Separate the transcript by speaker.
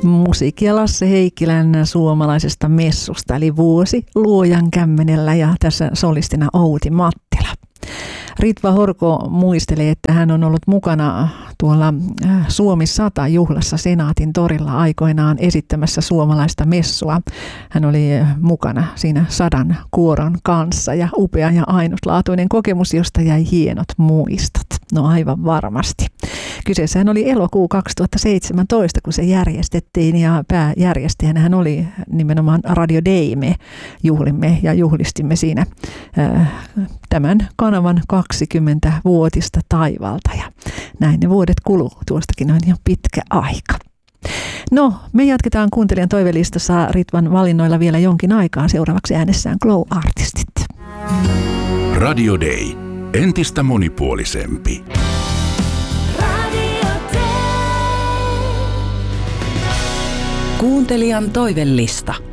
Speaker 1: Musiikkia Lasse Heikkilän suomalaisesta messusta, eli Vuosi luojan kämmenellä, ja tässä solistina Outi Mattila. Ritva Horko muistelee, että hän on ollut mukana tuolla Suomi 100 juhlassa Senaatin torilla aikoinaan esittämässä suomalaista messua. Hän oli mukana siinä 100 kuoron kanssa, ja upea ja ainutlaatuinen kokemus, josta jäi hienot muistot. No aivan varmasti. Kyseessähän oli elokuu 2017, kun se järjestettiin, ja pääjärjestäjänä hän oli nimenomaan Radio Day. Me juhlimme ja juhlistimme siinä tämän kanavan 20-vuotista taivalta, ja näin ne vuodet kuluu. Tuostakin on jo pitkä aika. No, me jatketaan kuuntelijan toivelistassa Ritvan valinnoilla vielä jonkin aikaa. Seuraavaksi äänessään Glow-artistit.
Speaker 2: Radio Day. Entistä monipuolisempi.
Speaker 3: Kuuntelijan toivelista.